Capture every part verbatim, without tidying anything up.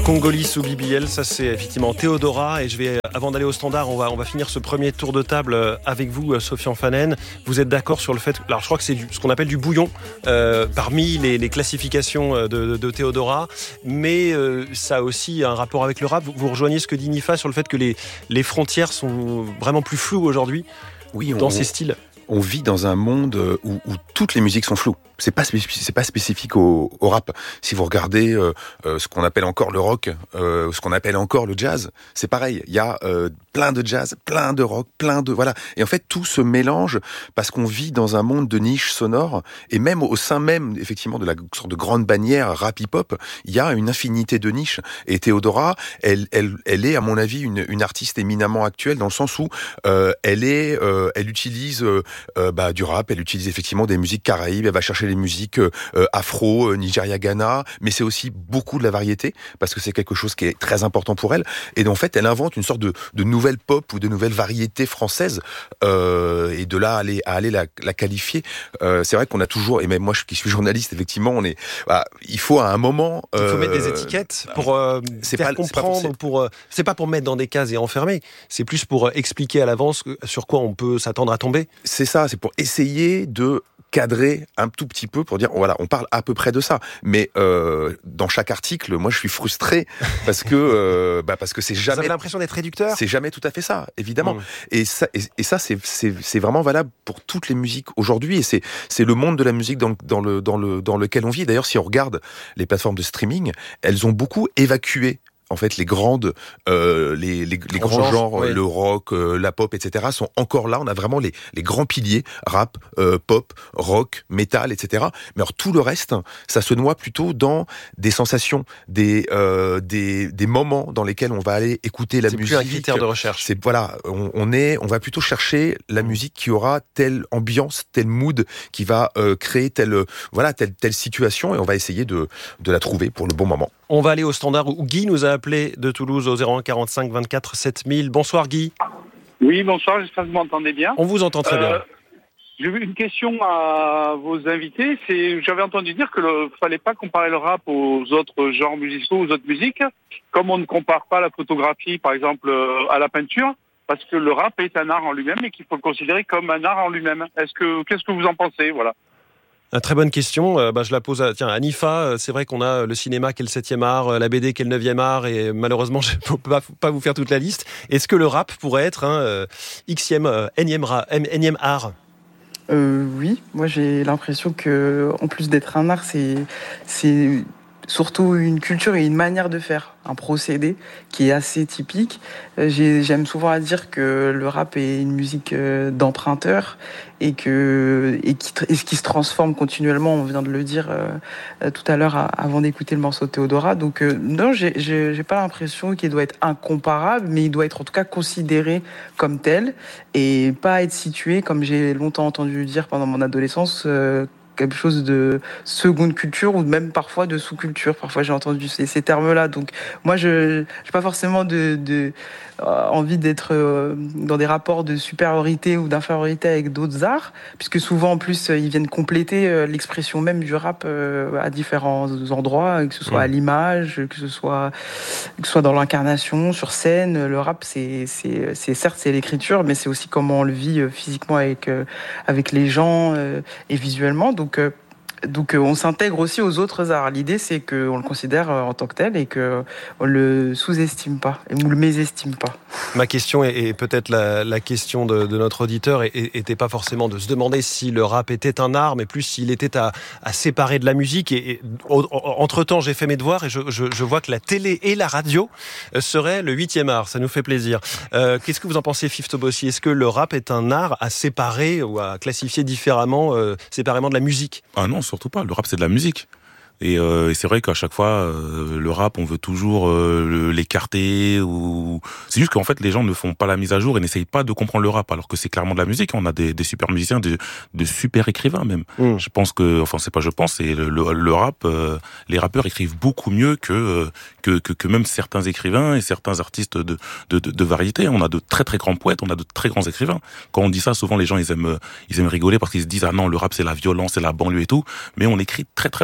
Congolis ou B B L, ça c'est effectivement Théodora. Et je vais, avant d'aller au standard, on va, on va finir ce premier tour de table avec vous, Sofian Fanen. Vous êtes d'accord sur le fait, alors je crois que c'est du, ce qu'on appelle du bouillon euh, parmi les, les classifications de, de, de Théodora, mais euh, ça a aussi un rapport avec le rap. Vous, vous rejoignez ce que dit Nifa sur le fait que les, les frontières sont vraiment plus floues aujourd'hui oui, on, dans ces styles. On vit dans un monde où, où toutes les musiques sont floues. C'est pas spécifique, c'est pas spécifique au, au rap. Si vous regardez euh, euh, ce qu'on appelle encore le rock, euh, ce qu'on appelle encore le jazz, c'est pareil. Il y a euh, plein de jazz, plein de rock, plein de voilà. Et en fait, tout se mélange parce qu'on vit dans un monde de niches sonores. Et même au sein même, effectivement, de la sorte de grande bannière rap hip-hop, il y a une infinité de niches. Et Théodora, elle, elle, elle est, à mon avis, une, une artiste éminemment actuelle dans le sens où euh, elle est, euh, elle utilise euh, euh, bah, du rap, elle utilise effectivement des musiques caraïbes, elle va chercher les musiques euh, afro, euh, Nigeria, Ghana, mais c'est aussi beaucoup de la variété, parce que c'est quelque chose qui est très important pour elle, et en fait, elle invente une sorte de, de nouvelle pop ou de nouvelle variété française, euh, et de là à aller, à aller la, la qualifier, euh, c'est vrai qu'on a toujours, et même moi qui suis journaliste, effectivement, on est, bah, il faut à un moment... Euh, il faut mettre des euh, étiquettes pour euh, c'est faire pas, comprendre, c'est pas, pour, euh, c'est pas pour mettre dans des cases et enfermer, c'est plus pour euh, expliquer à l'avance sur quoi on peut s'attendre à tomber. C'est ça, c'est pour essayer de cadrer un tout petit peu pour dire voilà, on parle à peu près de ça, mais euh, dans chaque article, moi je suis frustré parce que euh, bah parce que c'est jamais. Vous avez l'impression d'être réducteur. C'est jamais tout à fait ça, évidemment. Mmh. Et ça, et, et ça, c'est c'est c'est vraiment valable pour toutes les musiques aujourd'hui. Et c'est c'est le monde de la musique dans dans le dans le dans lequel on vit. D'ailleurs, si on regarde les plateformes de streaming, elles ont beaucoup évacué. En fait, les grandes, euh, les, les, les grands genres, genres oui. le rock, euh, la pop, et cetera, sont encore là. On a vraiment les, les grands piliers, rap, euh, pop, rock, métal, et cetera. Mais alors tout le reste, ça se noie plutôt dans des sensations, des, euh, des, des moments dans lesquels on va aller écouter la c'est musique. C'est plus un critère de recherche. C'est voilà, on, on est, on va plutôt chercher la mmh. musique qui aura telle ambiance, tel mood, qui va euh, créer telle, voilà, telle, telle situation, et on va essayer de, de la trouver pour le bon moment. On va aller au standard où Guy nous a appelé de Toulouse au zéro un quarante-cinq vingt-quatre sept mille. Bonsoir Guy. Oui, bonsoir, j'espère que vous m'entendez bien. On vous entend très bien. Euh, j'ai une question à vos invités. C'est, j'avais entendu dire qu'il ne fallait pas comparer le rap aux autres genres musicaux, aux autres musiques, comme on ne compare pas la photographie, par exemple, à la peinture, parce que le rap est un art en lui-même et qu'il faut le considérer comme un art en lui-même. Est-ce que, qu'est-ce que vous en pensez, voilà? Très bonne question. Euh, bah, je la pose à, tiens, à Nifa. C'est vrai qu'on a le cinéma qui est le septième art, la B D qui est le neuvième art, et malheureusement, je ne peux pas, pas vous faire toute la liste. Est-ce que le rap pourrait être un euh, Xème, euh, énième, énième art? euh, Oui, moi j'ai l'impression que, en plus d'être un art, c'est, c'est surtout une culture et une manière de faire, un procédé qui est assez typique. J'ai, j'aime souvent à dire que le rap est une musique d'emprunteur et, que, et, qui, et qui se transforme continuellement, on vient de le dire euh, tout à l'heure avant d'écouter le morceau de Théodora. Donc euh, non, j'ai, j'ai, j'ai pas l'impression qu'il doit être incomparable, mais il doit être en tout cas considéré comme tel et pas être situé, comme j'ai longtemps entendu dire pendant mon adolescence, euh, quelque chose de seconde culture ou même parfois de sous-culture. Parfois, j'ai entendu ces, ces termes-là. Donc, moi, je n'ai pas forcément de, de, euh, envie d'être euh, dans des rapports de supériorité ou d'infériorité avec d'autres arts, puisque souvent, en plus, ils viennent compléter euh, l'expression même du rap euh, à différents endroits, que ce soit à l'image, que ce soit, que ce soit dans l'incarnation, sur scène. Le rap, c'est, c'est, c'est certes, c'est l'écriture, mais c'est aussi comment on le vit euh, physiquement avec, euh, avec les gens euh, et visuellement. Donc, euh, donc euh, on s'intègre aussi aux autres arts. L'idée, c'est qu'on le considère euh, en tant que tel et qu'on le sous-estime pas, ou le mésestime pas. Ma question est, est peut-être la, la question de, de notre auditeur, et, et était pas forcément de se demander si le rap était un art, mais plus s'il était à, à séparer de la musique. Et, et entre-temps, j'ai fait mes devoirs et je, je, je vois que la télé et la radio seraient le huitième art. Ça nous fait plaisir. Euh, qu'est-ce que vous en pensez, Fif Tobossi? Est-ce que le rap est un art à séparer ou à classifier différemment, euh, séparément de la musique? Ah non, surtout pas. Le rap, c'est de la musique. Et, euh, et c'est vrai qu'à chaque fois, euh, le rap, on veut toujours euh, l'écarter. Ou c'est juste qu'en fait, les gens ne font pas la mise à jour et n'essayent pas de comprendre le rap, alors que c'est clairement de la musique. On a des, des super musiciens, de, de super écrivains même. Mmh. Je pense que, enfin, c'est pas je pense, c'est le, le, le rap. Euh, les rappeurs écrivent beaucoup mieux que, que que que même certains écrivains et certains artistes de de, de de variété. On a de très très grands poètes, on a de très grands écrivains. Quand on dit ça, souvent les gens ils aiment ils aiment rigoler parce qu'ils se disent ah non, le rap c'est la violence, c'est la banlieue et tout. Mais on écrit très très bien.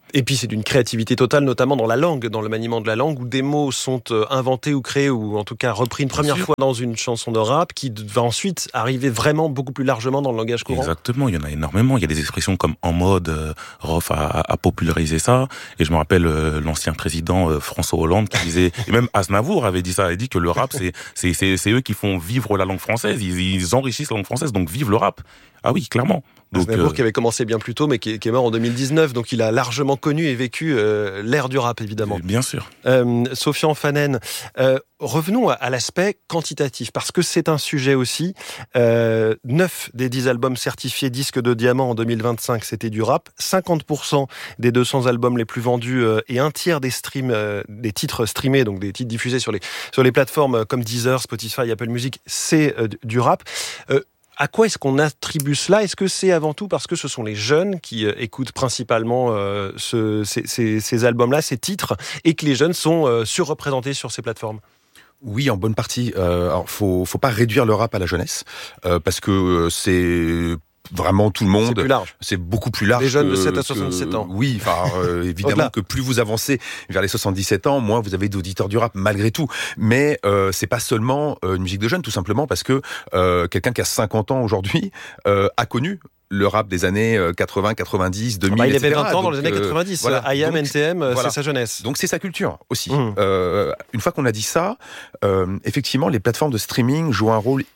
Et puis c'est d'une créativité totale, notamment dans la langue, dans le maniement de la langue, où des mots sont inventés ou créés, ou en tout cas repris une première fois dans une chanson de rap, qui va ensuite arriver vraiment beaucoup plus largement dans le langage courant. Exactement, il y en a énormément. Il y a des expressions comme en mode, euh, Rof a, a popularisé ça. Et je me rappelle euh, l'ancien président euh, François Hollande qui disait, et même Aznavour avait dit ça, il a dit que le rap, c'est, c'est, c'est, c'est eux qui font vivre la langue française, ils, ils enrichissent la langue française, donc vive le rap. Ah oui, clairement. Donc, Aznavour euh... qui avait commencé bien plus tôt, mais qui est, qui est mort en deux mille dix-neuf, donc il a largement connu et vécu euh, l'ère du rap, évidemment. Bien sûr. Euh, Sofian Fanen, euh, revenons à, à l'aspect quantitatif, parce que c'est un sujet aussi. Euh, neuf des dix albums certifiés disques de diamant en deux mille vingt-cinq, c'était du rap. cinquante pour cent des deux cents albums les plus vendus euh, et un tiers des streams, euh, des titres streamés, donc des titres diffusés sur les, sur les plateformes comme Deezer, Spotify, Apple Music, c'est euh, du rap. Euh, À quoi est-ce qu'on attribue cela ? Est-ce que c'est avant tout parce que ce sont les jeunes qui euh, écoutent principalement euh, ce, ces, ces, ces albums-là, ces titres, et que les jeunes sont euh, surreprésentés sur ces plateformes ? Oui, en bonne partie. Euh, alors, faut, faut pas réduire le rap à la jeunesse, euh, parce que euh, c'est vraiment tout le monde. C'est plus large. C'est beaucoup plus large. Les jeunes que, de sept à soixante-dix-sept que, ans. Oui, enfin, euh, évidemment que plus vous avancez vers les soixante-dix-sept ans, moins vous avez d'auditeurs du rap, malgré tout. Mais euh, c'est pas seulement euh, une musique de jeunes, tout simplement parce que euh, quelqu'un qui a cinquante ans aujourd'hui euh, a connu le rap des années quatre-vingts, quatre-vingt-dix, deux mille, bah, il et avait cetera. vingt ans dans Donc, les années quatre-vingt-dix. Euh, voilà. I A M, Donc, N T M, voilà. c'est sa jeunesse. Donc c'est sa culture aussi. Mmh. Euh, une fois qu'on a dit ça, euh, effectivement, les plateformes de streaming jouent un rôle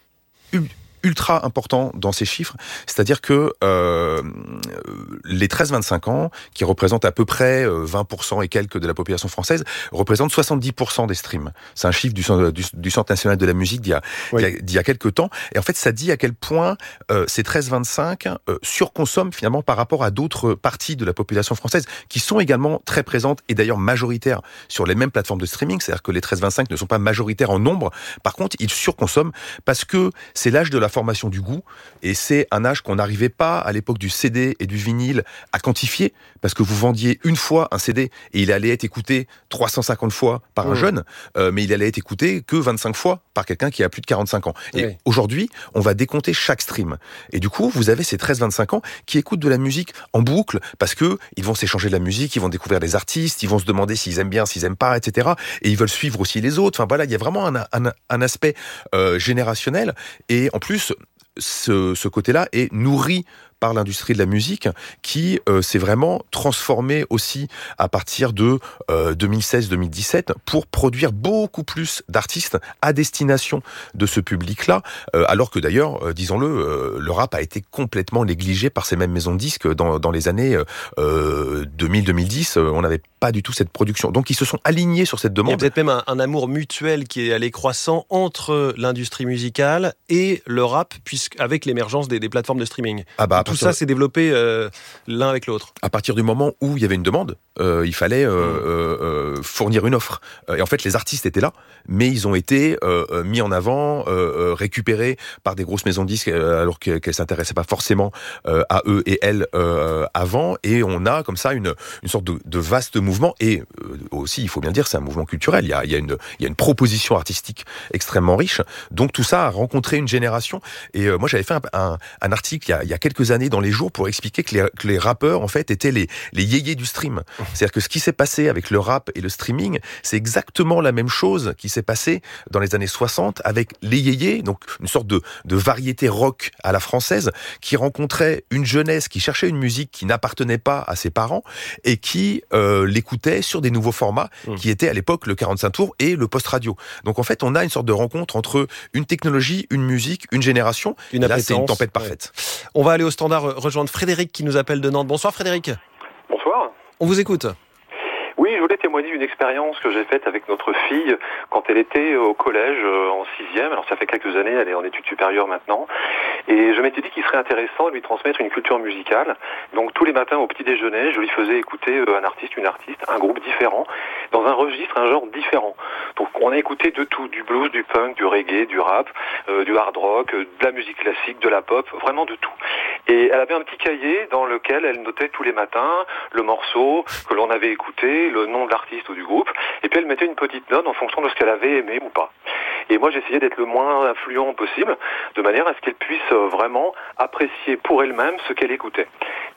ultra important dans ces chiffres, c'est-à-dire que euh, les treize vingt-cinq ans, qui représentent à peu près vingt pour cent et quelques de la population française, représentent soixante-dix pour cent des streams. C'est un chiffre du, du, du Centre national de la musique d'il y a, oui. d'il y a, d'il y a quelques temps. Et en fait, ça dit à quel point euh, ces treize vingt-cinq euh, surconsomment finalement par rapport à d'autres parties de la population française qui sont également très présentes et d'ailleurs majoritaires sur les mêmes plateformes de streaming. C'est-à-dire que les treize vingt-cinq ne sont pas majoritaires en nombre. Par contre, ils surconsomment parce que c'est l'âge de la formation du goût, et c'est un âge qu'on n'arrivait pas à l'époque du C D et du vinyle à quantifier, parce que vous vendiez une fois un C D et il allait être écouté trois cent cinquante fois par un mmh. jeune, euh, mais il allait être écouté que vingt-cinq fois par quelqu'un qui a plus de quarante-cinq ans. Et oui. aujourd'hui, on va décompter chaque stream. Et du coup, vous avez ces treize vingt-cinq ans qui écoutent de la musique en boucle, parce que ils vont s'échanger de la musique, ils vont découvrir des artistes, ils vont se demander s'ils aiment bien, s'ils aiment pas, et cetera. Et ils veulent suivre aussi les autres. Enfin voilà, il y a vraiment un, un, un aspect euh, générationnel. Et en plus, Ce, ce côté-là est nourri par l'industrie de la musique qui euh, s'est vraiment transformée aussi à partir de euh, deux mille seize deux mille dix-sept pour produire beaucoup plus d'artistes à destination de ce public-là, euh, alors que d'ailleurs, euh, disons-le, euh, le rap a été complètement négligé par ces mêmes maisons de disques dans, dans les années euh, deux mille deux mille dix. Euh, on n'avait pas du tout cette production. Donc ils se sont alignés sur cette demande. Il y a peut-être même un, un amour mutuel qui est allé croissant entre l'industrie musicale et le rap, puisque avec l'émergence des, des plateformes de streaming. Ah bah, tout ça s'est développé euh, l'un avec l'autre. À partir du moment où il y avait une demande, euh, il fallait euh, mmh. euh, fournir une offre. Et en fait, les artistes étaient là, mais ils ont été euh, mis en avant, euh, récupérés par des grosses maisons de disques, euh, alors qu'elles ne s'intéressaient pas forcément euh, à eux et elles euh, avant. Et on a comme ça une, une sorte de, de vaste mouvement. Et euh, aussi, il faut bien dire, c'est un mouvement culturel. Il y a, il y a, une, il y a une proposition artistique extrêmement riche. Donc tout ça a rencontré une génération. Et euh, moi, j'avais fait un, un, un article il y, a, il y a quelques années dans les jours pour expliquer que les, que les rappeurs en fait étaient les, les yéyés du stream. C'est-à-dire que ce qui s'est passé avec le rap et le streaming, c'est exactement la même chose qui s'est passé dans les années soixante avec les yéyés, donc une sorte de, de variété rock à la française qui rencontrait une jeunesse qui cherchait une musique qui n'appartenait pas à ses parents et qui euh, l'écoutait sur des nouveaux formats mmh. qui étaient à l'époque le quarante-cinq tours et le post-radio. Donc en fait, on a une sorte de rencontre entre une technologie, une musique, une génération. Une et là, c'est une tempête parfaite. Ouais. On va aller au standard rejoindre Frédéric qui nous appelle de Nantes. Bonsoir Frédéric. Bonsoir. On vous écoute. Oui, je voulais témoigner d'une expérience que j'ai faite avec notre fille quand elle était au collège euh, en sixième. Alors ça fait quelques années, elle est en études supérieures maintenant. Et je m'étais dit qu'il serait intéressant de lui transmettre une culture musicale. Donc tous les matins au petit déjeuner, je lui faisais écouter un artiste, une artiste, un groupe différent, dans un registre, un genre différent. Donc on a écouté de tout, du blues, du punk, du reggae, du rap, euh, du hard rock, euh, de la musique classique, de la pop, vraiment de tout. Et elle avait un petit cahier dans lequel elle notait tous les matins le morceau que l'on avait écouté, le nom de l'artiste ou du groupe, et puis elle mettait une petite note en fonction de ce qu'elle avait aimé ou pas. Et moi j'essayais d'être le moins influent possible, de manière à ce qu'elle puisse vraiment apprécier pour elle-même ce qu'elle écoutait.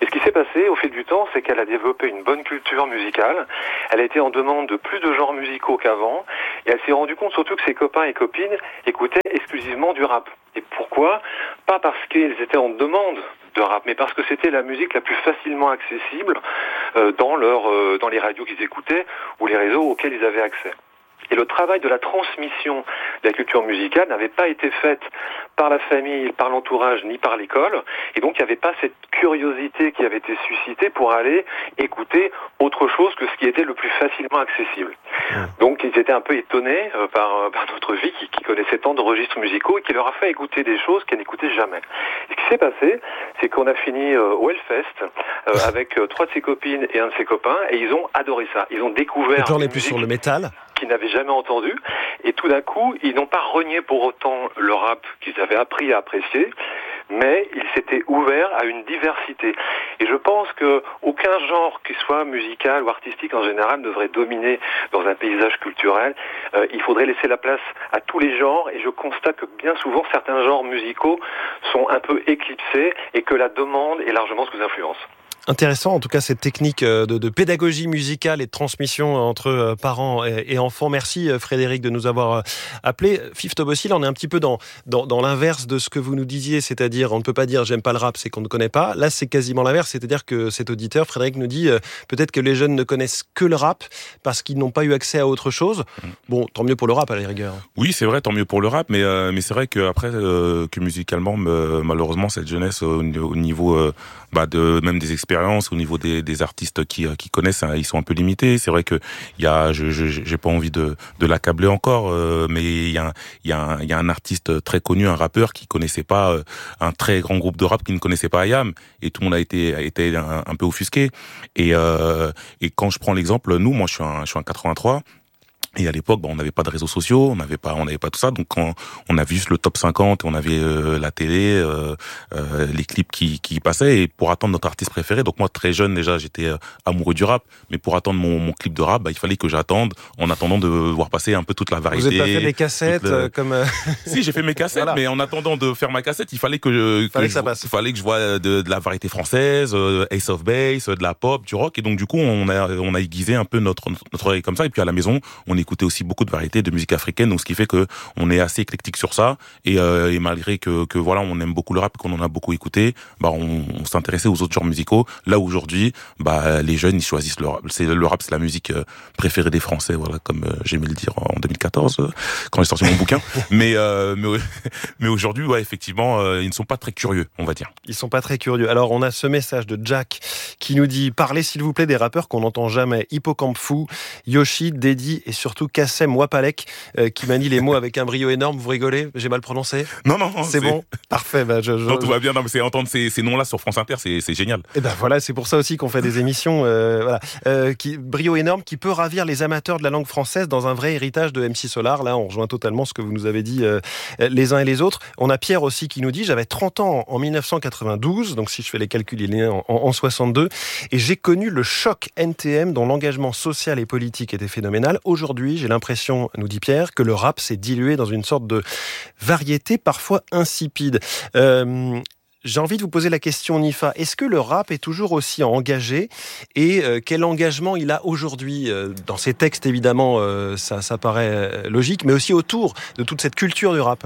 Et ce qui s'est passé au fil du temps, c'est qu'elle a développé une bonne culture musicale. Elle a été en demande de plus de genres musicaux qu'avant. Et elle s'est rendue compte surtout que ses copains et copines écoutaient exclusivement du rap. Et pourquoi ? Pas parce qu'ils étaient en demande de rap, mais parce que c'était la musique la plus facilement accessible euh, dans, leur, euh, dans les radios qu'ils écoutaient ou les réseaux auxquels ils avaient accès. Et le travail de la transmission de la culture musicale n'avait pas été fait par la famille, par l'entourage, ni par l'école. Et donc, il n'y avait pas cette curiosité qui avait été suscitée pour aller écouter autre chose que ce qui était le plus facilement accessible. Donc, ils étaient un peu étonnés euh, par, par notre vie qui, qui connaissait tant de registres musicaux et qui leur a fait écouter des choses qu'elles n'écoutaient jamais. Et ce qui s'est passé, c'est qu'on a fini euh, au Hellfest euh, avec euh, trois de ses copines et un de ses copains et ils ont adoré ça. Ils ont découvert... Donc là, on est plus sur le métal qu'ils n'avaient jamais entendu, et tout d'un coup, ils n'ont pas renié pour autant le rap qu'ils avaient appris à apprécier, mais ils s'étaient ouverts à une diversité. Et je pense que aucun genre, qu'il soit musical ou artistique en général, ne devrait dominer dans un paysage culturel. Euh, il faudrait laisser la place à tous les genres, et je constate que bien souvent, certains genres musicaux sont un peu éclipsés, et que la demande est largement sous influence. Intéressant, en tout cas, cette technique de, de pédagogie musicale et de transmission entre parents et, et enfants. Merci Frédéric de nous avoir appelé. Fif Tobossil, on est un petit peu dans, dans, dans l'inverse de ce que vous nous disiez, c'est-à-dire on ne peut pas dire j'aime pas le rap, c'est qu'on ne connaît pas. Là, c'est quasiment l'inverse, c'est-à-dire que cet auditeur, Frédéric, nous dit euh, peut-être que les jeunes ne connaissent que le rap parce qu'ils n'ont pas eu accès à autre chose. Bon, tant mieux pour le rap à la rigueur. Oui, c'est vrai, tant mieux pour le rap, mais, euh, mais c'est vrai qu'après, euh, que musicalement, me, malheureusement, cette jeunesse, au, au niveau euh, bah, de même des expériences, au niveau des, des artistes qui, qui connaissent, hein, ils sont un peu limités. C'est vrai que il y a, je, je j'ai pas envie de, de l'accabler encore, euh, mais il y a, il y a, un, il y a un artiste très connu, un rappeur qui connaissait pas euh, un très grand groupe de rap qui ne connaissait pas I A M, et tout le monde a été, a été un, un peu offusqué. Et, euh, et quand je prends l'exemple, nous, moi, je suis un, je suis un quatre-vingt-trois. Et à l'époque, bah, on n'avait pas de réseaux sociaux, on n'avait pas, on n'avait pas tout ça. Donc, quand on avait juste le top cinquante, on avait euh, la télé, euh, euh, les clips qui, qui passaient. Et pour attendre notre artiste préféré, donc moi très jeune déjà, j'étais euh, amoureux du rap. Mais pour attendre mon, mon clip de rap, bah, il fallait que j'attende, en attendant de voir passer un peu toute la variété. Vous n'avez pas fait des cassettes le... comme euh... Si, j'ai fait mes cassettes, voilà. Mais en attendant de faire ma cassette, il fallait que je, fallait que, que ça je, passe. Il fallait que je vois de, de la variété française, euh, Ace of Base, de la pop, du rock. Et donc du coup, on a, on a aiguisé un peu notre notre oreille comme ça. Et puis à la maison, on écoutait aussi beaucoup de variétés de musique africaine, donc ce qui fait que on est assez éclectique sur ça, et, euh, et malgré que, que voilà, on aime beaucoup le rap, qu'on en a beaucoup écouté, bah on, on s'intéressait aux autres genres musicaux. Là aujourd'hui, bah les jeunes ils choisissent le rap. C'est le rap, c'est la musique préférée des Français, voilà, comme euh, j'aimais le dire en deux mille quatorze euh, quand j'ai sorti mon bouquin. Mais euh, mais mais aujourd'hui, ouais, effectivement, euh, ils ne sont pas très curieux, on va dire. Ils sont pas très curieux. Alors on a ce message de Jack qui nous dit parlez s'il vous plaît des rappeurs qu'on n'entend jamais. Hippocampe Fou, Yoshi, Dedi et surtout Kassem Wapalek euh, qui manie les mots avec un brio énorme. Vous rigolez? J'ai mal prononcé? Non, non, c'est, c'est... bon. Parfait. Bah, je, je... Non, tout va bien. Non, mais c'est entendre ces, ces noms-là sur France Inter, c'est, c'est génial. Et ben voilà, c'est pour ça aussi qu'on fait des émissions. Euh, voilà, euh, qui brio énorme qui peut ravir les amateurs de la langue française dans un vrai héritage de M C Solar. Là, on rejoint totalement ce que vous nous avez dit euh, les uns et les autres. On a Pierre aussi qui nous dit j'avais trente ans en dix-neuf cent quatre-vingt-douze, donc si je fais les calculs, il est né en, en, en soixante-deux, et j'ai connu le choc N T M dont l'engagement social et politique était phénoménal. Aujourd'hui, j'ai l'impression, nous dit Pierre, que le rap s'est dilué dans une sorte de variété parfois insipide. Euh, J'ai envie de vous poser la question, Nifa. Est-ce que le rap est toujours aussi engagé? Et euh, quel engagement il a aujourd'hui? euh, Dans ses textes, évidemment, euh, ça, ça paraît logique, mais aussi autour de toute cette culture du rap.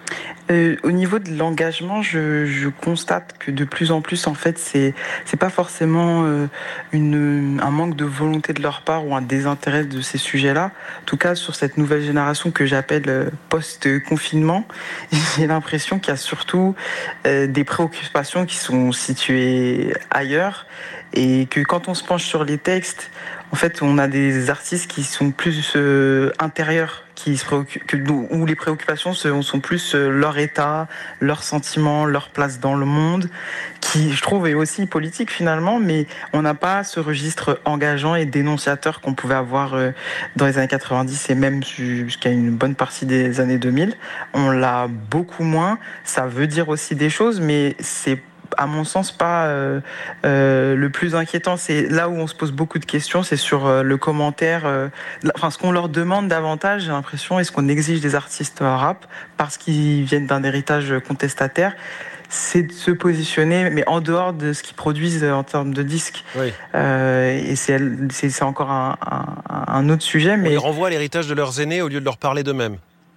Euh, au niveau de l'engagement, je, je constate que de plus en plus, en fait, c'est c'est pas forcément euh, une, un manque de volonté de leur part ou un désintérêt de ces sujets-là. En tout cas, sur cette nouvelle génération que j'appelle euh, post-confinement, j'ai l'impression qu'il y a surtout euh, des préoccupations qui sont situées ailleurs et que quand on se penche sur les textes, en fait, on a des artistes qui sont plus euh, intérieurs, qui se préoccupent, que, où les préoccupations sont plus euh, leur état, leurs sentiments, leur place dans le monde, qui, je trouve, est aussi politique finalement, mais on n'a pas ce registre engageant et dénonciateur qu'on pouvait avoir euh, dans les années quatre-vingt-dix et même jusqu'à une bonne partie des années deux mille. On l'a beaucoup moins. Ça veut dire aussi des choses, mais c'est à mon sens pas euh, euh, le plus inquiétant. C'est là où on se pose beaucoup de questions, c'est sur euh, le commentaire, euh, enfin ce qu'on leur demande davantage, j'ai l'impression, est-ce qu'on exige des artistes rap parce qu'ils viennent d'un héritage contestataire. c'est de se positionner, mais en dehors de ce qu'ils produisent en termes de disques. Oui. Euh, et c'est, c'est, c'est encore un, un, un autre sujet. Mais on les renvoie à l'héritage de leurs aînés au lieu de leur parler d'eux-mêmes.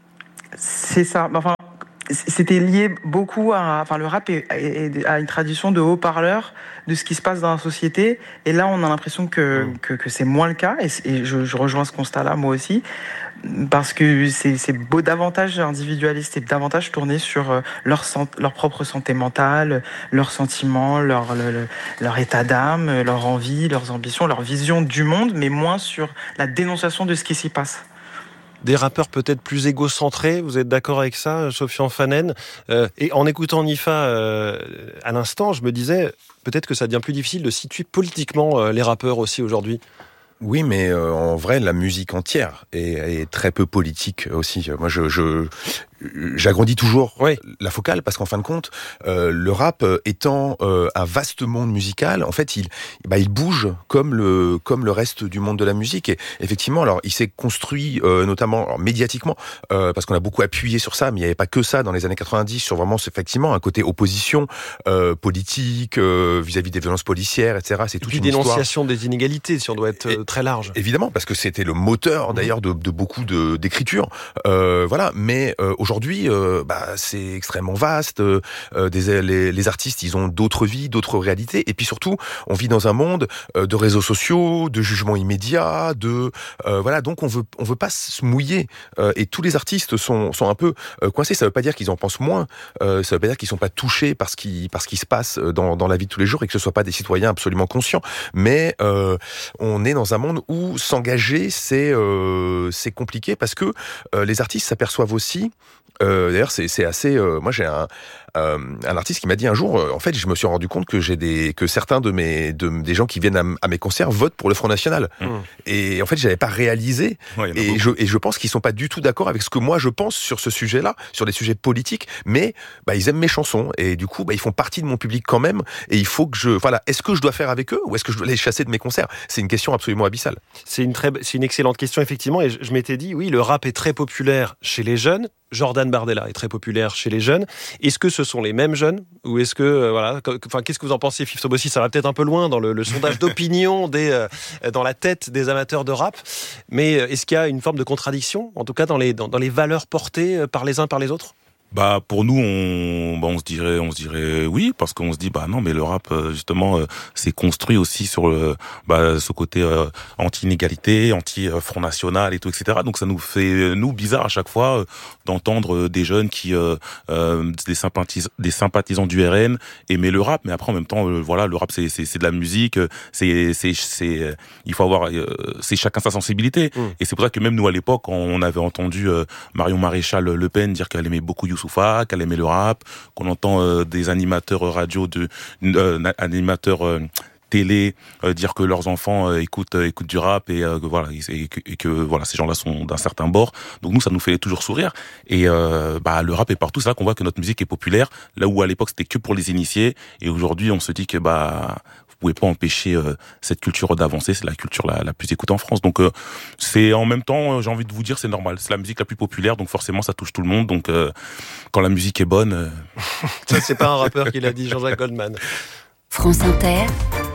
C'est ça. Enfin, c'était lié beaucoup à, enfin, le rap est, est, à une tradition de haut-parleur de ce qui se passe dans la société. Et là, on a l'impression que, mmh. que, que c'est moins le cas. Et, et je, je rejoins ce constat-là, moi aussi. Parce que c'est, c'est beau, davantage individualiste et davantage tourné sur leur, leur propre santé mentale, leurs sentiments, leur, leur, leur état d'âme, leur envie, leurs ambitions, leur vision du monde, mais moins sur la dénonciation de ce qui s'y passe. Des rappeurs peut-être plus égocentrés, vous êtes d'accord avec ça, Sofiane Fanen? euh, Et en écoutant Nifa euh, à l'instant, je me disais, peut-être que ça devient plus difficile de situer politiquement euh, les rappeurs aussi aujourd'hui. Oui, mais euh, en vrai, la musique entière est, est très peu politique aussi. Moi, je, je j'agrandis toujours oui. la focale parce qu'en fin de compte, euh, le rap étant euh, un vaste monde musical, en fait, il, bah, il bouge comme le comme le reste du monde de la musique. Et effectivement, alors, il s'est construit euh, notamment alors, médiatiquement euh, parce qu'on a beaucoup appuyé sur ça, mais il n'y avait pas que ça dans les années quatre-vingt-dix sur vraiment effectivement un côté opposition euh, politique euh, vis-à-vis des violences policières, et cetera. C'est toute une dénonciation histoire. des inégalités, si on doit être Et, très large. Évidemment, parce que c'était le moteur d'ailleurs de, de beaucoup de d'écriture. Euh, voilà, mais euh, aujourd'hui, euh, bah, c'est extrêmement vaste. Euh, des, les, les artistes, ils ont d'autres vies, d'autres réalités. Et puis surtout, on vit dans un monde euh, de réseaux sociaux, de jugements immédiats, de euh, voilà. Donc on veut, on veut pas se mouiller. Euh, et tous les artistes sont, sont un peu euh, coincés. Ça veut pas dire qu'ils en pensent moins. Euh, ça veut pas dire qu'ils sont pas touchés par ce qui, par ce qui se passe dans, dans la vie de tous les jours et que ce soit pas des citoyens absolument conscients. Mais euh, on est dans un monde où s'engager, c'est, euh, c'est compliqué parce que euh, les artistes s'aperçoivent aussi. Euh, d'ailleurs, c'est, c'est assez. Euh, moi, j'ai un, euh, un artiste qui m'a dit un jour. Euh, en fait, je me suis rendu compte que j'ai des, que certains de mes, de, des gens qui viennent à, à mes concerts votent pour le Front National. Mmh. Et en fait, j'avais pas réalisé. Ouais, et je, et je pense qu'ils sont pas du tout d'accord avec ce que moi je pense sur ce sujet-là, sur les sujets politiques. Mais bah, ils aiment mes chansons et du coup, bah, ils font partie de mon public quand même. Et il faut que je, voilà, est-ce que je dois faire avec eux ou est-ce que je dois les chasser de mes concerts? C'est une question absolument abyssale. C'est une très, c'est une excellente question effectivement. Et je, je m'étais dit, oui, le rap est très populaire chez les jeunes. Jordan Bardella est très populaire chez les jeunes. Est-ce que ce sont les mêmes jeunes ou est-ce que euh, voilà, enfin qu'est-ce que vous en pensez, Fif Sobossi? Ça va peut-être un peu loin dans le, le sondage d'opinion des euh, dans la tête des amateurs de rap, mais est-ce qu'il y a une forme de contradiction, en tout cas dans les dans, dans les valeurs portées par les uns par les autres? Bah pour nous on bah on se dirait on se dirait oui parce qu'on se dit bah non mais le rap justement euh, c'est construit aussi sur le bah ce côté euh, anti-inégalité, anti-front national et tout etc. Donc ça nous fait nous bizarre à chaque fois euh, d'entendre des jeunes qui euh, euh, des sympathisants des sympathisants du R N aimer le rap, mais après en même temps euh, voilà le rap c'est c'est c'est de la musique, c'est c'est c'est il faut avoir euh, c'est chacun sa sensibilité mmh. Et c'est pour ça que même nous à l'époque on avait entendu euh, Marion Maréchal Le Pen dire qu'elle aimait beaucoup Youssoufa, qu'elle aimait le rap, qu'on entend euh, des animateurs radio, de euh, animateurs euh, télé euh, dire que leurs enfants euh, écoutent euh, écoutent du rap et euh, que voilà et, et, que, et que voilà ces gens-là sont d'un certain bord. Donc nous ça nous fait toujours sourire et euh, bah le rap est partout. C'est là qu'on voit que notre musique est populaire. Là où à l'époque c'était que pour les initiés et aujourd'hui on se dit que bah vous pouvez pas empêcher euh, cette culture d'avancer, c'est la culture la, la plus écoutée en France. Donc euh, c'est en même temps, euh, j'ai envie de vous dire, c'est normal. C'est la musique la plus populaire, donc forcément ça touche tout le monde. Donc euh, quand la musique est bonne, euh... ça c'est pas un rappeur qui l'a dit, Jean-Jacques Goldman. France Inter,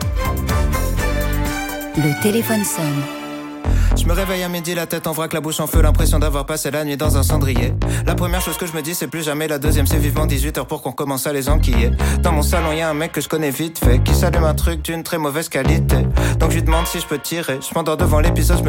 le téléphone sonne. Je me réveille à midi, la tête en vrac, la bouche en feu, l'impression d'avoir passé la nuit dans un cendrier. La première chose que je me dis c'est plus jamais, la deuxième c'est vivement dix-huit heures pour qu'on commence à les enquiller. Dans mon salon y'a un mec que je connais vite fait, qui s'allume un truc d'une très mauvaise qualité. Donc je lui demande si je peux tirer, je m'endors devant l'épisode, je me